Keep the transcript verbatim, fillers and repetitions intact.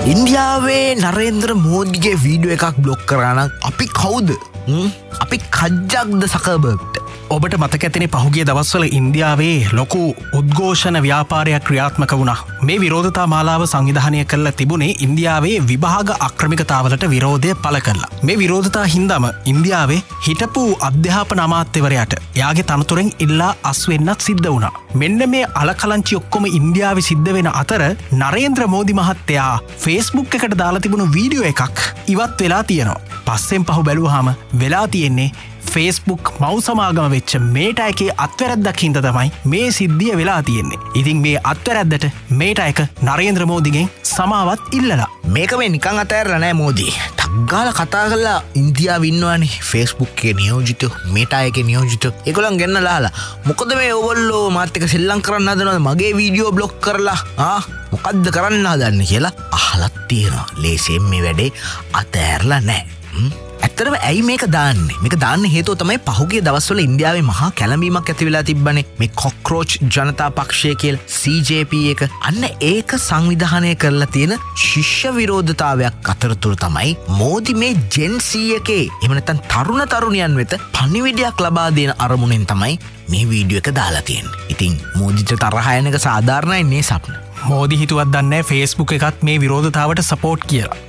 ඉන්දියාවේ නරේන්ද්‍ර මෝදිගේ වීඩියෝ එකක් බ්ලොක් කරා නම් අපි කවුද? අපි කජ්ජක්ද සකර්බර්ග්ට? ඔබට මතක ඇතිනේ පහුගිය දවස්වල ඉන්දියාවේ ලොකු උද්ඝෝෂණ ව්‍යාපාරයක් ක්‍රියාත්මක වුණා. මේ විරෝධතා මාලාව සංවිධානය කරලා තිබුණේ ඉන්දියාවේ විභාග අක්‍රමිකතාවලට විරෝධය පළ කරලා. මේ විරෝධතා හින්දාම ඉන්දියාවේ හිටපු අධ්‍යාපන අමාත්‍යවරයාට එයාගේ තනතුරෙන් ඉල්ලා අස්වෙන්නත් සිද්ධ වුණා. මෙන්න මේ අලකලංචි ඔක්කොම ඉන්දියාවේ සිද්ධ වෙන අතර නරේන්ද්‍ර මෝදි මහත්තයා ෆේස්බුක් එකට දාලා තිබුණු වීඩියෝ එකක් ඉවත් වෙලා තියෙනවා. පස්සෙන් පහු බැලුවාම වෙලා තියෙන්නේ ෆේස්බුක් මව් සමාගම වෙච්ච මේටා එකේ අත්වැරැද්දක් හින්දා තමයි මේ සිද්ධිය වෙලා තියෙන්නේ. ඉතින් මේ අත්වැරැද්දට මේටා එක නරේන්ද්‍ර මෝදිගෙන් සමාවත් ඉල්ලලා. මේක මේ නිකන් අතෑරලා නෑ මෝදි. ටග්ගාලා කතා කරලා ඉන්දියාවේ ඉන්නවනේ ෆේස්බුක් එකේ නියෝජිතයෝ, මේටා එකේ නියෝජිතයෝ. ඒගොල්ලන් ගෙන්නලාලා. මොකද මේ ඕගොල්ලෝ මාත් එක්ක සෙල්ලම් කරන්න හදනවද? මගේ වීඩියෝ බ්ලොක් කරලා. ආ මොකද්ද කරන්න හදන්නේ කියලා අහලත් තියෙනවා. ලේසියෙන් මේ වැඩේ අතෑරලා නෑ. ඇත්තරම ඇයි මේක දාන්නේ? මේක දාන්න හේතුව තමයි පහුගිය දවස්වල ඉන්දියාවේ මහා කැළඹීමක් ඇති වෙලා තිබ්බනේ. මේ කොක්රෝච් ජනතා පක්ෂය කියලා සී ජේ පී එක. අන්න ඒක සංවිධානය කරලා තියෙන ශිෂ්‍ය විරෝධතාවයක් අතරතුර තමයි මෝදි මේ ජෙන් සී එකේ එහෙම නැත්නම් තරුණ තරුණියන් වෙත පණිවිඩයක් ලබා දෙන අරමුණෙන් තමයි මේ වීඩියෝ එක දාලා තියෙන්නේ. ඉතින් මෝදිට තරහ යන එක සාධාරණයි නේ සප්න. මෝදි හිතුවත් දන්නේ නැහැ Facebook එකත් මේ විරෝධතාවට සපෝට් කියලා.